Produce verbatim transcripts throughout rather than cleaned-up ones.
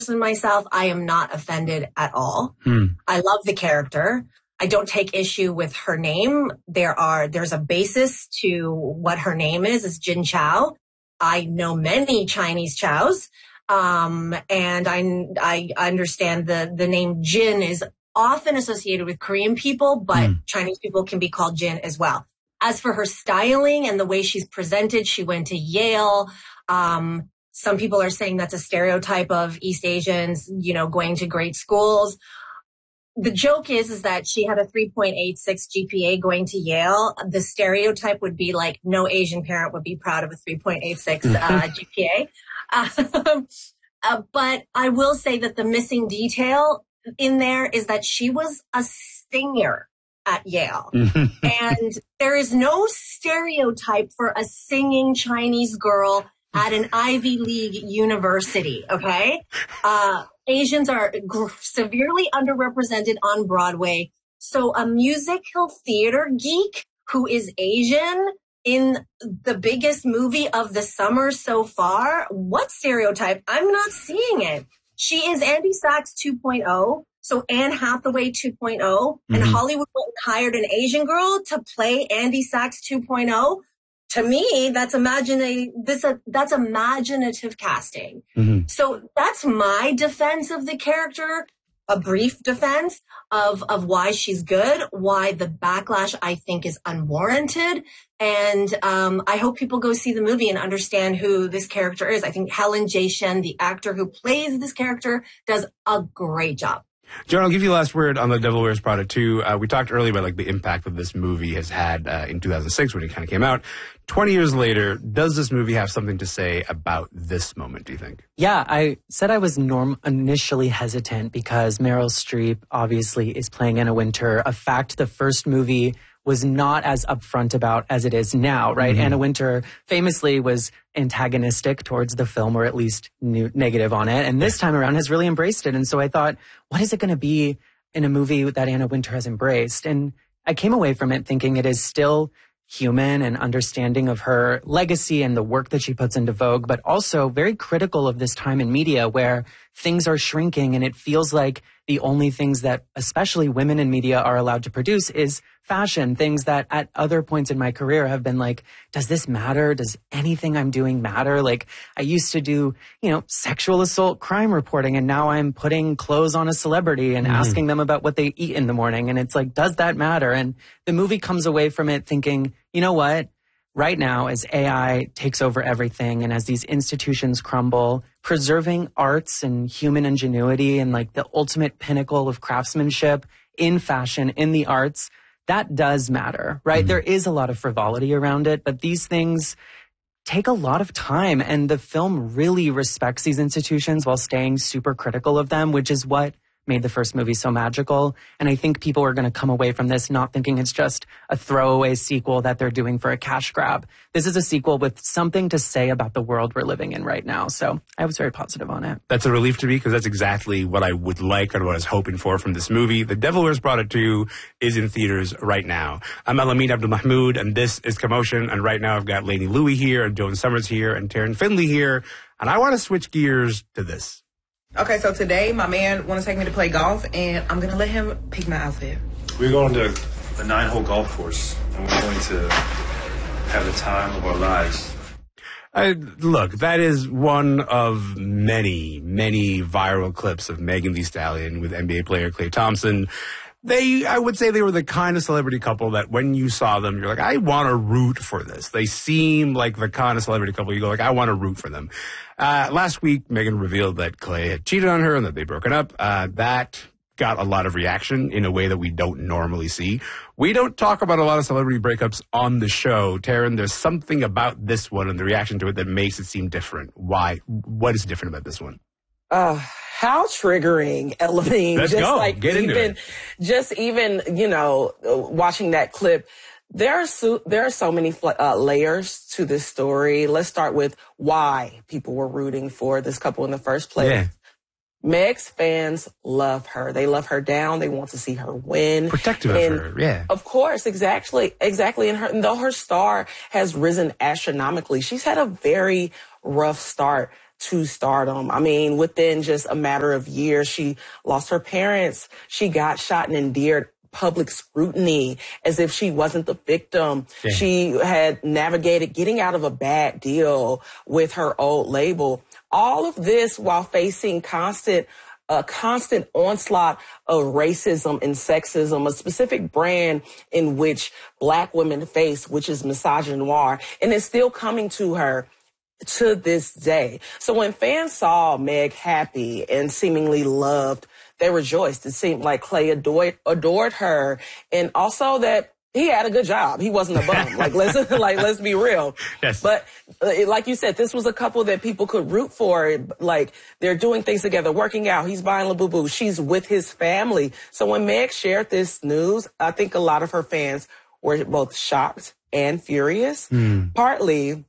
myself, I am not offended at all. Hmm. I love the character. I don't take issue with her name. There are, there's a basis to what her name is. It's Jin Chao. I know many Chinese Chaos. Um, and I, I understand the, the name Jin is often associated with Korean people, but hmm. Chinese people can be called Jin as well. As for her styling and the way she's presented, she went to Yale. Um, some people are saying that's a stereotype of East Asians, you know, going to great schools. The joke is, is that she had a three point eight six G P A going to Yale. The stereotype would be like no Asian parent would be proud of a three point eight six uh, G P A. Um, uh, but I will say that the missing detail in there is that she was a singer at Yale. And there is no stereotype for a singing Chinese girl at an Ivy League university, okay? Uh, Asians are gr- severely underrepresented on Broadway. So a musical theater geek who is Asian in the biggest movie of the summer so far, what stereotype? I'm not seeing it. She is Andy Sachs two point oh. So Anne Hathaway two point oh, mm-hmm. and Hollywood went and hired an Asian girl to play Andy Sachs two point oh. To me, that's imaginative, this, uh, that's imaginative casting. Mm-hmm. So that's my defense of the character, a brief defense of, of why she's good, why the backlash I think is unwarranted. And, um, I hope people go see the movie and understand who this character is. I think Helen J. Shen, the actor who plays this character, does a great job. John, I'll give you the last word on The Devil Wears Prada two. Uh, we talked earlier about like the impact that this movie has had uh, in two thousand six when it kind of came out. twenty years later, does this movie have something to say about this moment, do you think? Yeah, I said I was norm- initially hesitant because Meryl Streep obviously is playing Anna Wintour, a fact the first movie was not as upfront about as it is now, right? Mm-hmm. Anna Wintour famously was antagonistic towards the film, or at least new, negative on it. And this time around has really embraced it. And so I thought, what is it going to be in a movie that Anna Wintour has embraced? And I came away from it thinking it is still human and understanding of her legacy and the work that she puts into Vogue, but also very critical of this time in media where things are shrinking and it feels like the only things that especially women in media are allowed to produce is fashion, things that at other points in my career have been like, does this matter? Does anything I'm doing matter? Like I used to do, you know, sexual assault crime reporting, and now I'm putting clothes on a celebrity and mm-hmm. asking them about what they eat in the morning. And it's like, does that matter? And the movie comes away from it thinking, you know what? Right now, as A I takes over everything and as these institutions crumble, preserving arts and human ingenuity and like the ultimate pinnacle of craftsmanship in fashion, in the arts, that does matter, right? Mm-hmm. There is a lot of frivolity around it, but these things take a lot of time. And the film really respects these institutions while staying super critical of them, which is what made the first movie so magical. And I think people are going to come away from this not thinking it's just a throwaway sequel that they're doing for a cash grab. This is a sequel with something to say about the world we're living in right now. So I was very positive on it. That's a relief to me because that's exactly what I would like and what I was hoping for from this movie. The Devil Wears Prada two is in theaters right now. I'm Elamin Abdulmahmoud, and this is Commotion. And right now I've got Lainey Louie here, and Joan Summers here, and Taryn Finley here. And I want to switch gears to this. Okay, so today my man want to take me to play golf, and I'm going to let him pick my outfit. We're going to a nine-hole golf course, and we're going to have the time of our lives. Uh, look, that is one of many, many viral clips of Megan Thee Stallion with N B A player Klay Thompson. They, I would say they were the kind of celebrity couple that when you saw them, you're like, I want to root for this. They seem like the kind of celebrity couple you go like, I want to root for them. Uh, last week, Megan revealed that Klay had cheated on her and that they'd broken up. Uh, that got a lot of reaction in a way that we don't normally see. We don't talk about a lot of celebrity breakups on the show. Taryn, there's something about this one and the reaction to it that makes it seem different. Why? What is different about this one? Uh, how triggering, Elamin. Let's just go. Like Get into even, it. Just even, you know, watching that clip, there are so, there are so many uh, layers to this story. Let's start with why people were rooting for this couple in the first place. Yeah. Meg's fans love her. They love her down. They want to see her win. Protective and of her, yeah. Of course, exactly, exactly. And, her, and though her star has risen astronomically, she's had a very rough start to stardom. I mean, within just a matter of years, she lost her parents. She got shot and endured public scrutiny as if she wasn't the victim. Yeah. She had navigated getting out of a bad deal with her old label. All of this while facing constant a constant onslaught of racism and sexism, a specific brand in which Black women face, which is misogynoir, and it's still coming to her to this day. So when fans saw Meg happy and seemingly loved, they rejoiced. It seemed like Clay adored, adored her, and also that he had a good job. He wasn't a bum. Like, let's, like, let's be real. Yes. But uh, like you said, this was a couple that people could root for. Like, they're doing things together, working out. He's buying Labubu. She's with his family. So when Meg shared this news, I think a lot of her fans were both shocked and furious, mm. partly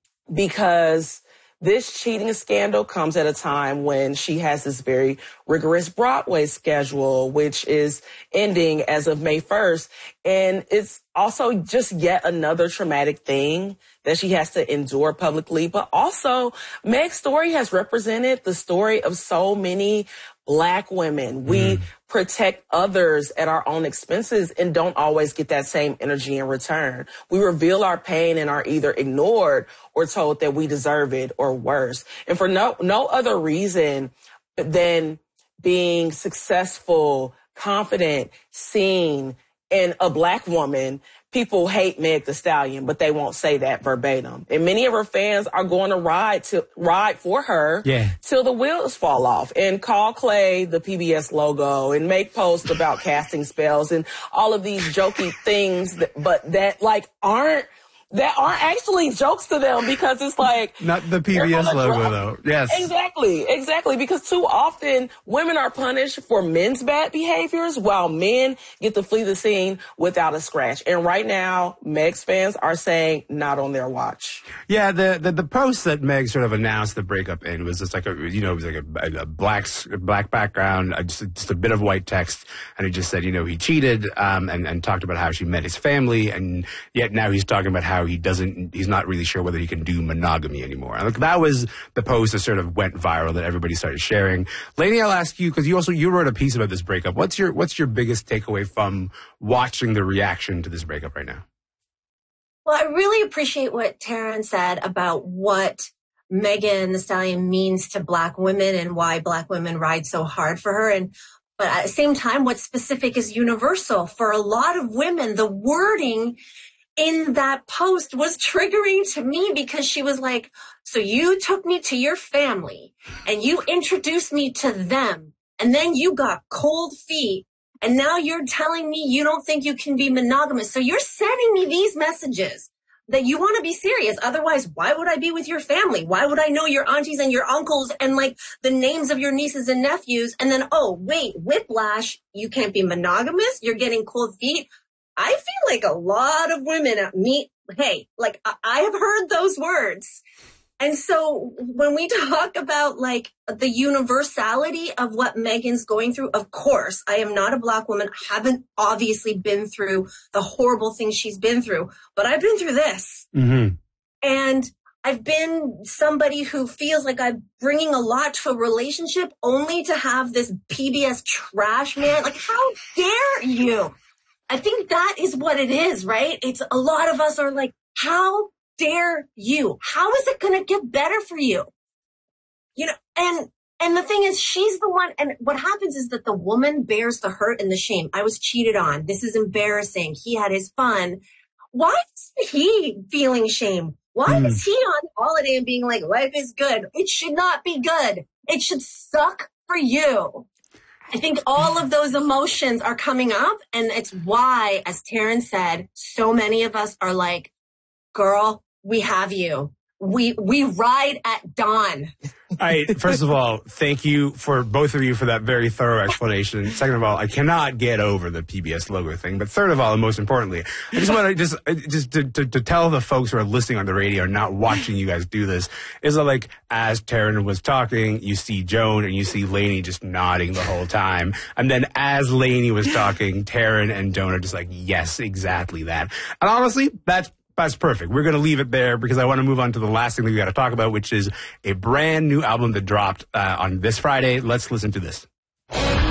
because this cheating scandal comes at a time when she has this very rigorous Broadway schedule, which is ending as of May first. And it's also just yet another traumatic thing that she has to endure publicly. But also, Meg's story has represented the story of so many Black women. We mm. protect others at our own expenses and don't always get that same energy in return. We reveal our pain and are either ignored or told that we deserve it or worse. And for no, no other reason than being successful, confident, seen, and a Black woman. People hate Meg Thee Stallion, but they won't say that verbatim. And many of her fans are going to ride to ride for her yeah. till the wheels fall off and call Clay the P B S logo and make posts about casting spells and all of these jokey things, that, but that like aren't that aren't actually jokes to them because it's like not the P B S logo drop. Though. Yes, exactly, exactly. Because too often women are punished for men's bad behaviors while men get to flee the scene without a scratch. And right now, Meg's fans are saying not on their watch. Yeah, the the, the post that Meg sort of announced the breakup in was just like a you know it was like a, a black black background, just, just a bit of white text, and he just said you know he cheated um, and and talked about how she met his family, and yet now he's talking about how. He doesn't, he's not really sure whether he can do monogamy anymore. And like, that was the post that sort of went viral that everybody started sharing. Lainey, I'll ask you, because you also, you wrote a piece about this breakup. What's your, what's your biggest takeaway from watching the reaction to this breakup right now? Well, I really appreciate what Taryn said about what Megan Thee Stallion means to Black women and why Black women ride so hard for her. And but at the same time, what's specific is universal. For a lot of women, the wording in that post was triggering to me because she was like, so you took me to your family and you introduced me to them and then you got cold feet and now you're telling me you don't think you can be monogamous. So you're sending me these messages that you want to be serious. Otherwise, why would I be with your family? Why would I know your aunties and your uncles and like the names of your nieces and nephews? And then, oh, wait, whiplash, you can't be monogamous. You're getting cold feet. I feel like a lot of women at me, hey, like I have heard those words. And so when we talk about like the universality of what Megan's going through, of course, I am not a Black woman. I haven't obviously been through the horrible things she's been through, but I've been through this. Mm-hmm. And I've been somebody who feels like I'm bringing a lot to a relationship only to have this P B S trash man. Like, how dare you? I think that is what it is, right? It's a lot of us are like, how dare you? How is it going to get better for you? You know, and, and the thing is, she's the one, and what happens is that the woman bears the hurt and the shame. I was cheated on. This is embarrassing. He had his fun. Why is he feeling shame? Why mm. is he on holiday and being like, life is good? It should not be good. It should suck for you. I think all of those emotions are coming up, and it's why, as Taryn said, so many of us are like, girl, we have you. We we ride at dawn. All right. First of all, thank you for both of you for that very thorough explanation. Second of all, I cannot get over the P B S logo thing. But third of all, and most importantly, I just want to just just to, to, to tell the folks who are listening on the radio and not watching you guys do this is that, like, as Taryn was talking, you see Joan and you see Lainey just nodding the whole time, and then as Lainey was talking, Taryn and Joan are just like, yes, exactly that. And honestly, that's That's perfect. We're going to leave it there because I want to move on to the last thing that we got to talk about, which is a brand new album that dropped uh, on this Friday. Let's listen to this.